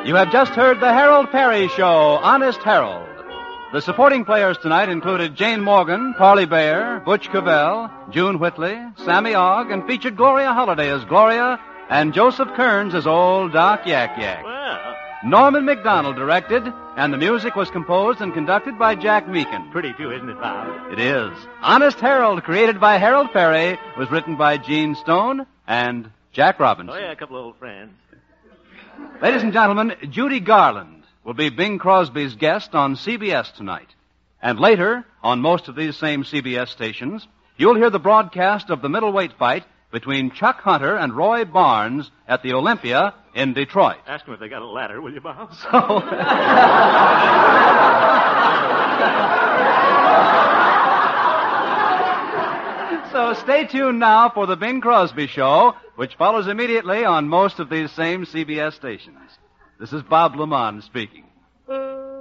You have just heard the Harold Perry Show, Honest Harold. The supporting players tonight included Jane Morgan, Parley Bear, Butch Cavell, June Whitley, Sammy Ogg, and featured Gloria Holliday as Gloria and Joseph Kearns as Old Doc Yak Yak. Well, Norman McDonald directed, and the music was composed and conducted by Jack Meakin. pretty too, isn't it, Bob? It is. Honest Harold, created by Harold Perry, was written by Gene Stone and Jack Robinson. Oh, yeah, a couple of old friends. Ladies and gentlemen, Judy Garland will be Bing Crosby's guest on CBS tonight. And later, on most of these same CBS stations, you'll hear the broadcast of the middleweight fight between Chuck Hunter and Roy Barnes at the Olympia in Detroit. Ask them if they got a ladder, will you, Bob? So stay tuned now for the Bing Crosby Show, which follows immediately on most of these same CBS stations. This is Bob Lamont speaking.